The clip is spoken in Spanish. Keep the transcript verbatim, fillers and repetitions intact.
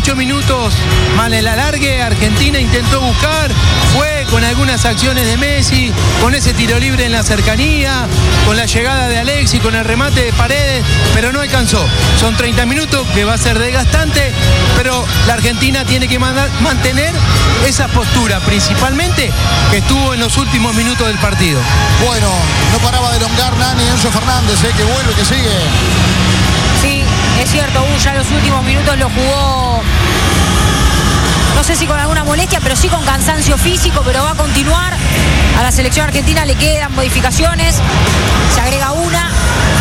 ocho minutos más el alargue, Argentina intentó buscar, fue con algunas acciones de Messi, con ese tiro libre en la cercanía, con la llegada de Alexis, con el remate de Paredes, pero no alcanzó. Son treinta minutos que va a ser desgastante, pero la Argentina tiene que mantener esa postura, principalmente que estuvo en los últimos minutos del partido. Bueno, no paraba de elongar Nani, Enzo Fernández, eh, que vuelve, que sigue. Sí, es cierto, uh, ya los últimos minutos lo jugó, no sé si con alguna molestia, pero sí con cansancio físico, pero va a continuar. A la selección argentina le quedan modificaciones, se agrega una.